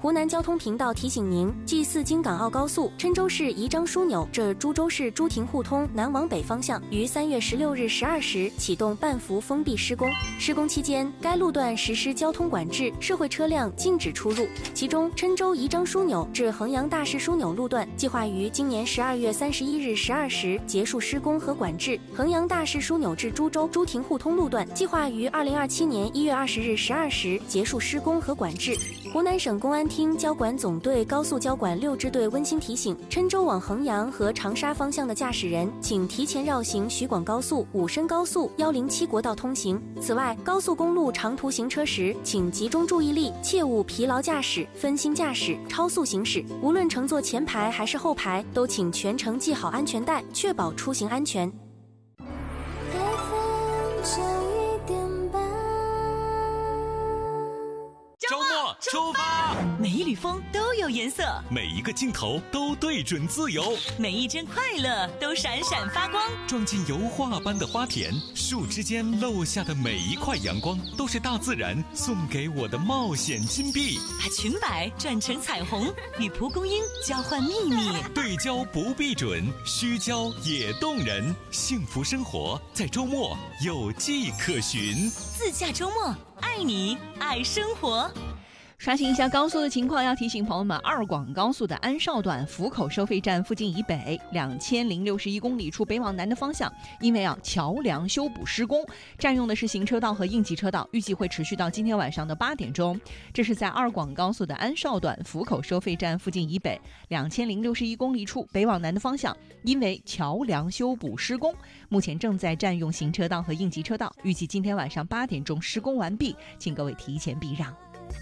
湖南交通频道提醒您：G4京港澳高速郴州市宜章枢纽至株洲市朱亭互通南往北方向于3月16日12时启动半幅封闭施工。施工期间，该路段实施交通管制，社会车辆禁止出入。其中，郴州宜章枢纽至衡阳大市枢纽路段计划于今年12月31日12时结束施工和管制；衡阳大市枢纽至株洲朱亭互通路段计划于2027年1月20日12时结束施工和管制。湖南省公安厅交管总队高速交管6支队温馨提醒：郴州往衡阳和长沙方向的驾驶人，请提前绕行徐广高速、武深高速、107国道通行。此外，高速公路长途行车时，请集中注意力，切勿疲劳驾驶、分心驾驶、超速行驶。无论乘坐前排还是后排，都请全程系好安全带，确保出行安全。 周末出发， 每一缕风都有颜色， 每一个镜头都对准自由， 每一帧快乐都闪闪发光。 撞进油画般的花田，树枝间漏下的每一块阳光，都是大自然送给我的冒险金币。 把裙摆转成彩虹，与蒲公英交换秘密。 对焦不必准，虚焦也动人。幸福生活在周末有迹可循。 自驾周末，爱你爱生活。 刷新一下高速的情况，要提醒朋友们，二广高速的安绍段福口收费站附近以北2061公里处北往南的方向，因为桥梁修补施工，占用的是行车道和应急车道，预计会持续到今天晚上的8点钟。这是在二广高速的安绍段福口收费站附近以北2061公里处北往南的方向，因为桥梁修补施工，目前正在占用行车道和应急车道，预计今天晚上8点钟施工完毕，请各位提前避让。